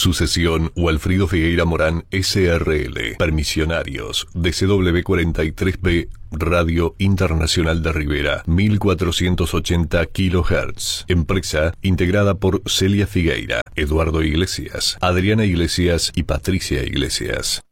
Sucesión Walfrido Figueira Morán SRL. Permisionarios. DCW 43B. Radio Internacional de Rivera, 1480 kHz. Empresa integrada por Celia Figueira, Eduardo Iglesias, Adriana Iglesias y Patricia Iglesias.